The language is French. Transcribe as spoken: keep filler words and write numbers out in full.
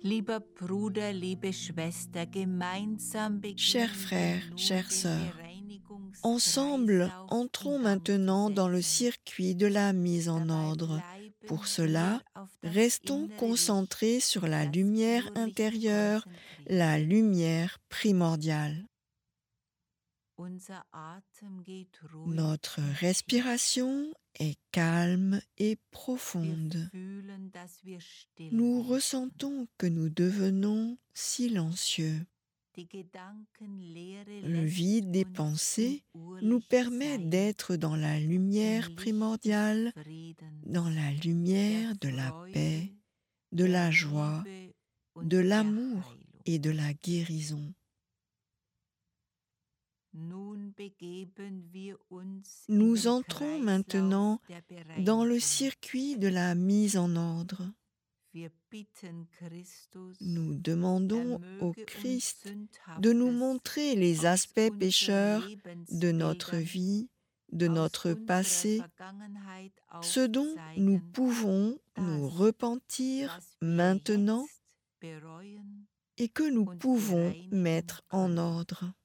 Lieber Bruder, liebe Schwester, gemeinsam Chers beginnen wir frères, nun chères den sœurs, ensemble, Bereinigungskreislauf entrons in Gang zu maintenant dans le setzen. circuit de la mise en Dabei ordre. Pour bleiben wir cela, auf das restons innere concentrés Licht, sur la das lumière Urlicht intérieure, la konzentrieren. lumière primordiale. Unser Atem geht ruhig Notre und tief. respiration est calme et Wir profonde. fühlen, dass wir still Nous werden. ressentons que nous devenons silencieux. Die Gedankenleere Le lässt vide des uns pensées im nous Urlicht permet sein, d'être dans la im lumière Licht des primordiale, dans Friedens, la der lumière de la paix, Freude, de der la joie, Liebe de und der l'amour Heilung. et de la guérison. Nun begeben wir uns in Nous den entrons Kreislauf maintenant der dans le Bereinigung. circuit de la mise en ordre. Wir bitten Christus, Nous er demandons au möge uns Christ de nous Sündhaftes montrer les aus aspects unseren pécheurs de notre Lebensbildern, vie, de aus notre unserer passé, Vergangenheit ce dont nous aufzeigen, pouvons nous das, repentir was wir maintenant jetzt bereuen et que nous und pouvons bereinigen mettre en können. ordre.